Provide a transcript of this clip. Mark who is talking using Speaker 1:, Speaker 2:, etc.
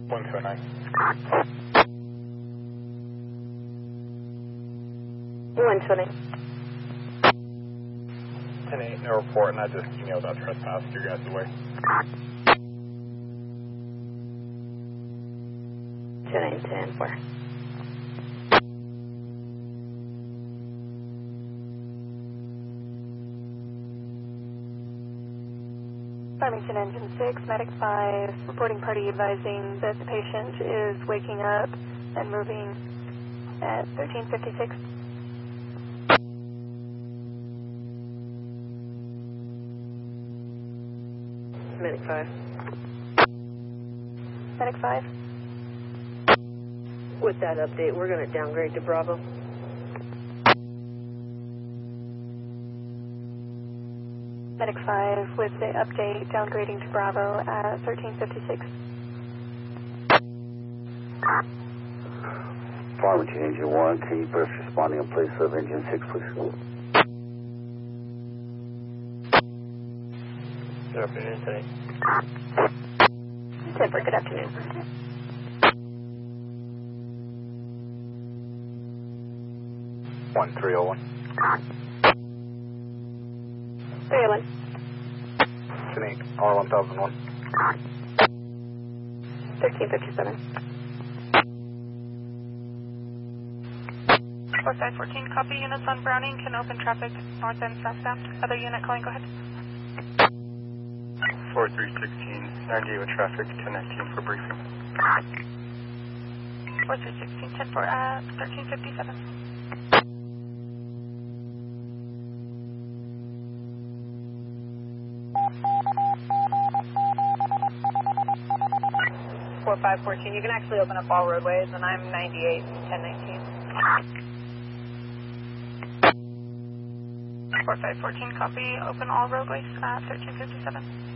Speaker 1: 129.
Speaker 2: 120.
Speaker 1: 10-8, no report, and I just emailed out trespass to your guys' way.
Speaker 2: 10-8, 10-4.
Speaker 3: Farmington Engine 6, Medic 5, reporting party advising that the patient is waking up and moving at 1356.
Speaker 2: Medic 5.
Speaker 3: Medic 5.
Speaker 2: With that update, we're going to downgrade to Bravo.
Speaker 3: Medic 5 with the update downgrading to Bravo at 1356.
Speaker 4: Farmington Engine 1, can you first responding in place of Engine 6, please?
Speaker 1: Good afternoon, 10-8.
Speaker 2: 10-4, good afternoon.
Speaker 1: 1301.
Speaker 2: 301.
Speaker 1: 10-8, R1001.
Speaker 2: 1357.
Speaker 3: 4514, copy. Units on Browning can open traffic north and southbound. Other unit calling, go ahead.
Speaker 1: 4316, 98 with traffic, 1019 for briefing.
Speaker 3: 4316, 10-4 at 1357.
Speaker 5: 4514, you can actually open up all roadways, and I'm 98, 1019.
Speaker 3: 4514, copy. Open all roadways at 1357.